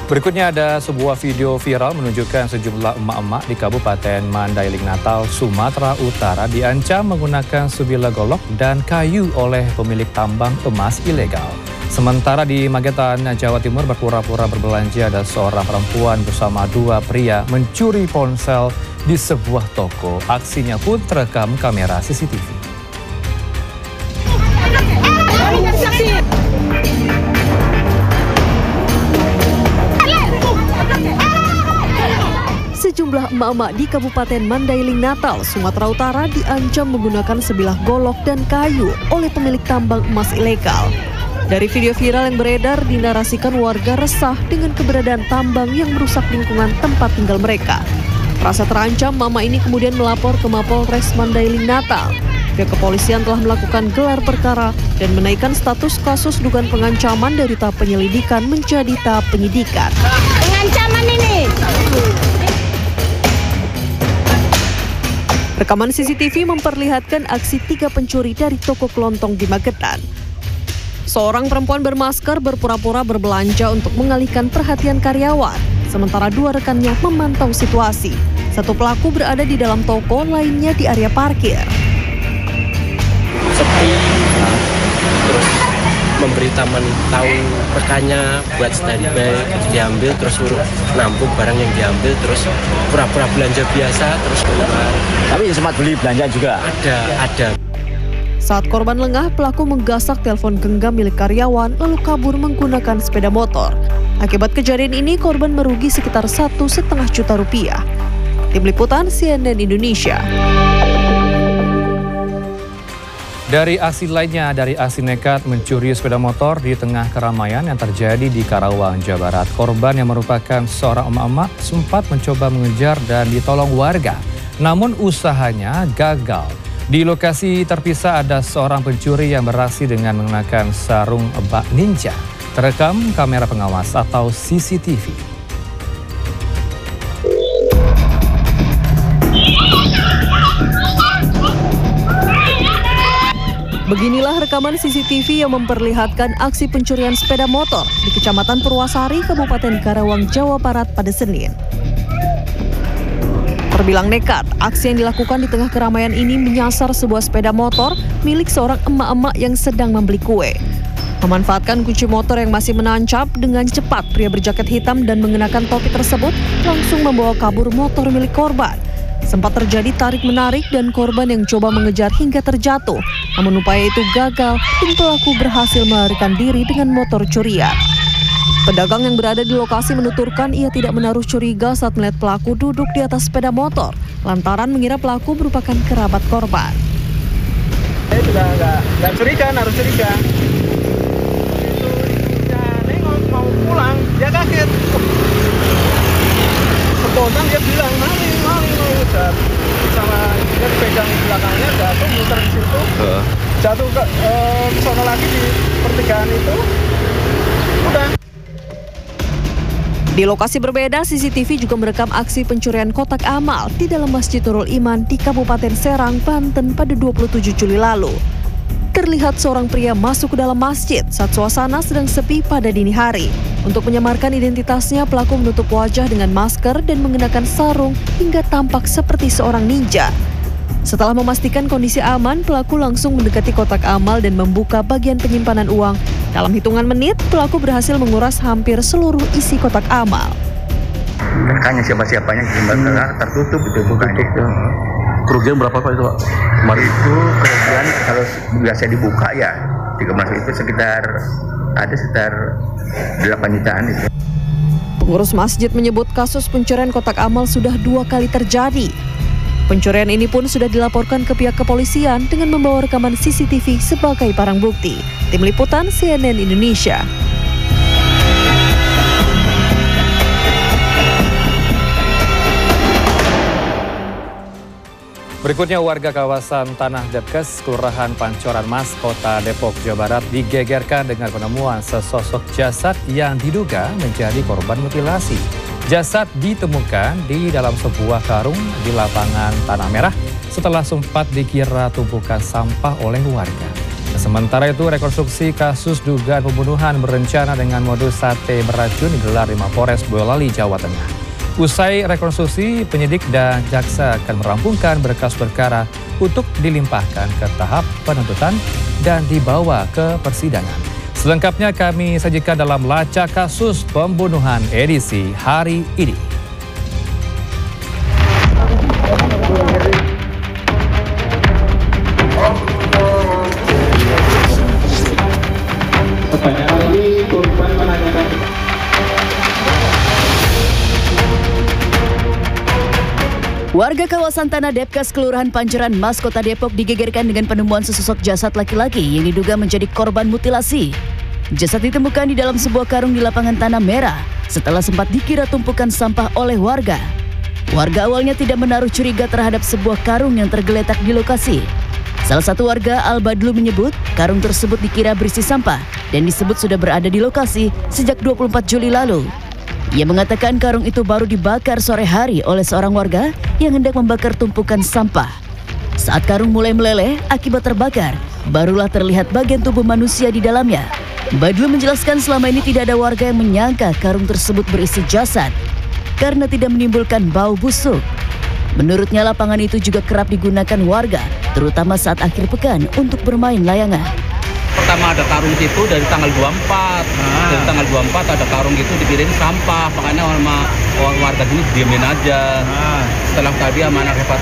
Berikutnya ada sebuah video viral menunjukkan sejumlah emak-emak di Kabupaten Mandailing Natal, Sumatera Utara diancam menggunakan sebilah golok dan kayu oleh pemilik tambang emas ilegal. Sementara di Magetan, Jawa Timur berpura-pura berbelanja ada seorang perempuan bersama dua pria mencuri ponsel di sebuah toko. Aksinya pun terekam kamera CCTV. Sejumlah emak-emak di Kabupaten Mandailing Natal, Sumatera Utara diancam menggunakan sebilah golok dan kayu oleh pemilik tambang emas ilegal. Dari video viral yang beredar, dinarasikan warga resah dengan keberadaan tambang yang merusak lingkungan tempat tinggal mereka. Merasa terancam, mama ini kemudian melapor ke Mapolres Mandailing Natal. Pihak kepolisian telah melakukan gelar perkara dan menaikkan status kasus dugaan pengancaman dari tahap penyelidikan menjadi tahap penyidikan. Pengancaman ini! Rekaman CCTV memperlihatkan aksi 3 pencuri dari toko kelontong di Magetan. Seorang perempuan bermasker berpura-pura berbelanja untuk mengalihkan perhatian karyawan, sementara 2 rekannya memantau situasi. Satu pelaku berada di dalam toko, lainnya di area parkir. Sepi, terus memberi taman tahu rekannya buat standby, diambil terus suruh nampung barang yang diambil, terus pura-pura belanja biasa terus keluar. Tapi sempat beli belanja juga? Ada. Saat korban lengah, pelaku menggasak telepon genggam milik karyawan lalu kabur menggunakan sepeda motor. Akibat kejadian ini, korban merugi sekitar 1,5 juta rupiah. Tim Liputan CNN Indonesia. Dari aksi lainnya, dari aksi nekat mencuri sepeda motor di tengah keramaian yang terjadi di Karawang, Jawa Barat. Korban yang merupakan seorang emak-emak sempat mencoba mengejar dan ditolong warga. Namun usahanya gagal. Di lokasi terpisah ada seorang pencuri yang beraksi dengan mengenakan sarung bak ninja. Terekam kamera pengawas atau CCTV. Beginilah rekaman CCTV yang memperlihatkan aksi pencurian sepeda motor di Kecamatan Purwasari, Kabupaten Karawang, Jawa Barat pada Senin. Terbilang nekat, aksi yang dilakukan di tengah keramaian ini menyasar sebuah sepeda motor milik seorang emak-emak yang sedang membeli kue. Memanfaatkan kunci motor yang masih menancap, dengan cepat pria berjaket hitam dan mengenakan topi tersebut langsung membawa kabur motor milik korban. Sempat terjadi tarik-menarik dan korban yang coba mengejar hingga terjatuh. Namun upaya itu gagal dan pelaku berhasil melarikan diri dengan motor curian. Pedagang yang berada di lokasi menuturkan ia tidak menaruh curiga saat melihat pelaku duduk di atas sepeda motor, lantaran mengira pelaku merupakan kerabat korban. Saya juga nggak curiga, naruh curiga. Itu ibunya nengok mau pulang, dia kaget. Spontan dia bilang maling udah sama dia pegang belakangnya, jatuh muter di situ, jatuh ke sono lagi di pertigaan itu, udah. Di lokasi berbeda, CCTV juga merekam aksi pencurian kotak amal di dalam Masjid Nurul Iman di Kabupaten Serang, Banten pada 27 Juli lalu. Terlihat seorang pria masuk ke dalam masjid saat suasana sedang sepi pada dini hari. Untuk menyamarkan identitasnya, pelaku menutup wajah dengan masker dan mengenakan sarung hingga tampak seperti seorang ninja. Setelah memastikan kondisi aman, pelaku langsung mendekati kotak amal dan membuka bagian penyimpanan uang. Dalam hitungan menit, pelaku berhasil menguras hampir seluruh isi kotak amal. Makanya siapa-siapanya tertutup itu bukanya. Kerugian berapa Pak itu Pak? Kemarin itu kerugian kalau biasa dibuka ya 13 itu sekitar 8 jutaan itu. Pengurus masjid menyebut kasus pencurian kotak amal sudah 2 kali terjadi. Pencurian ini pun sudah dilaporkan ke pihak kepolisian dengan membawa rekaman CCTV sebagai barang bukti. Tim Liputan CNN Indonesia. Berikutnya, warga kawasan Tanah Depkes, Kelurahan Pancoran Mas, Kota Depok, Jawa Barat digegerkan dengan penemuan sesosok jasad yang diduga menjadi korban mutilasi. Jasad ditemukan di dalam sebuah karung di lapangan Tanah Merah setelah sempat dikira tumpukan sampah oleh warga. Sementara itu, rekonstruksi kasus dugaan pembunuhan berencana dengan modus sate beracun digelar di Mapolres Boyolali, Jawa Tengah. Usai rekonstruksi, penyidik dan jaksa akan merampungkan berkas perkara untuk dilimpahkan ke tahap penuntutan dan dibawa ke persidangan. Selengkapnya kami sajikan dalam Lacak Kasus Pembunuhan edisi hari ini. Warga kawasan Tanah Depkas, Kelurahan Pancoran Mas, Kota Depok digegerkan dengan penemuan sesosok jasad laki-laki yang diduga menjadi korban mutilasi. Jasad ditemukan di dalam sebuah karung di lapangan tanah merah setelah sempat dikira tumpukan sampah oleh warga. Warga awalnya tidak menaruh curiga terhadap sebuah karung yang tergeletak di lokasi. Salah satu warga, Al-Badlu, menyebut karung tersebut dikira berisi sampah dan disebut sudah berada di lokasi sejak 24 Juli lalu. Ia mengatakan karung itu baru dibakar sore hari oleh seorang warga yang hendak membakar tumpukan sampah. Saat karung mulai meleleh akibat terbakar, barulah terlihat bagian tubuh manusia di dalamnya. Badlu menjelaskan selama ini tidak ada warga yang menyangka karung tersebut berisi jasad karena tidak menimbulkan bau busuk. Menurutnya lapangan itu juga kerap digunakan warga, terutama saat akhir pekan untuk bermain layangan. Pertama ada karung itu dari tanggal 24. Dari tanggal 24 ada karung itu dipikirin sampah, makanya sama warga sini diemin aja. Setelah tadi sama anak